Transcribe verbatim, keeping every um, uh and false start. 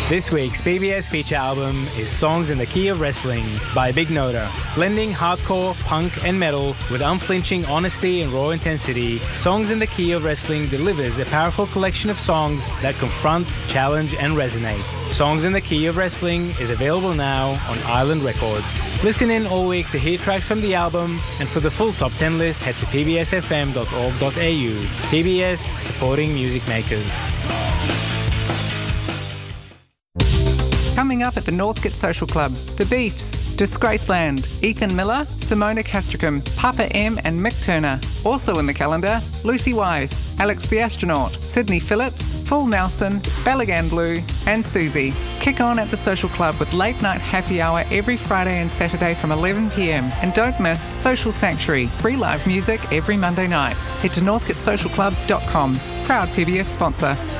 This week's P B S feature album is Songs in the Key of Wrestling by Big Noda. Blending hardcore, punk and metal with unflinching honesty and raw intensity, Songs in the Key of Wrestling delivers a powerful collection of songs that confront, challenge and resonate. Songs in the Key of Wrestling is available now on Island Records. Listen in all week to hear tracks from the album, and for the full top ten list head to p b s f m dot org dot a u. P B S, supporting music makers. Coming up at the Northcote Social Club, The Beefs, Disgraceland, Ethan Miller, Simona Castricum, Papa M and Mick Turner. Also in the calendar, Lucy Wise, Alex the Astronaut, Sydney Phillips, Full Nelson, Balagan Blue and Susie. Kick on at the Social Club with late night happy hour every Friday and Saturday from eleven p m. And don't miss Social Sanctuary, free live music every Monday night. Head to northcote social club dot com, proud P B S sponsor.